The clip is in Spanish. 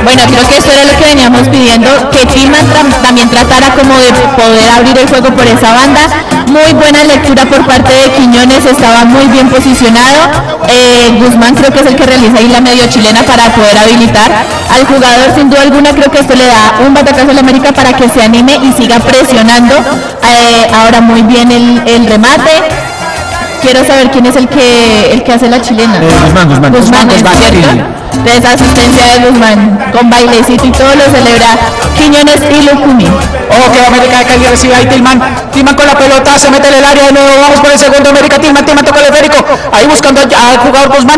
Bueno, creo que esto era lo que veníamos pidiendo, que Tillman también tratara como de poder abrir el juego por esa banda. Muy buena lectura por parte de Quiñones, estaba muy bien posicionado. Guzmán creo que es el que realiza ahí la medio chilena para poder habilitar al jugador. Sin duda alguna creo que esto le da un batacazo al América para que se anime y siga presionando. Ahora muy bien el remate. Quiero saber quién es el que hace la chilena. Guzmán, ¿cierto? De esa asistencia de Guzmán, con bailecito y todo lo celebra Quiñones y Lucumí. Ok, América de Cali recibe ahí Tillman con la pelota, se mete en el área de nuevo, vamos por el segundo, América, Tillman toca el esférico, ahí buscando al jugador Guzmán.